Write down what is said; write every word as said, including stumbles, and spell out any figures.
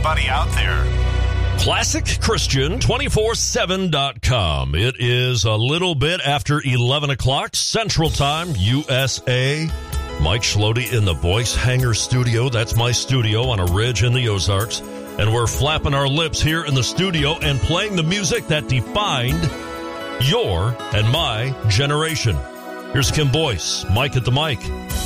everybody out there. Classic Christian two forty-seven dot com. It is a little bit after eleven o'clock Central Time, U S A. Mike Schlody in the Voice Hanger studio. That's my studio on a ridge in the Ozarks. And we're flapping our lips here in the studio and playing the music that defined your and my generation. Here's Kim Boyce, Mike at the mic.